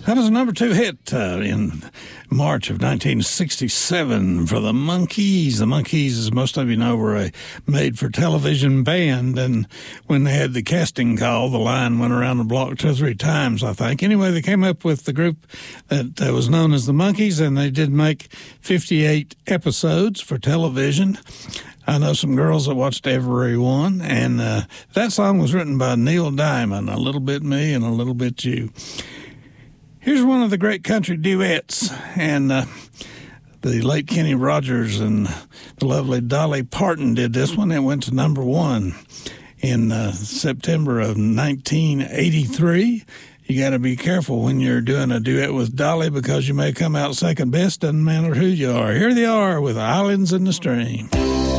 That was a number 2 hit in March of 1967 for the Monkees. The Monkees, as most of you know, were a made-for-television band, and when they had the casting call, the line went around the block 2 or 3 times, I think. Anyway, they came up with the group that was known as the Monkees, and they did make 58 episodes for television. I know some girls that watched every one, and that song was written by Neil Diamond, A Little Bit Me and A Little Bit You. Here's one of the great country duets, and the late Kenny Rogers and the lovely Dolly Parton did this one. It went to number 1 in September of 1983. You got to be careful when you're doing a duet with Dolly because you may come out second best. Doesn't matter who you are. Here they are with Islands in the Stream.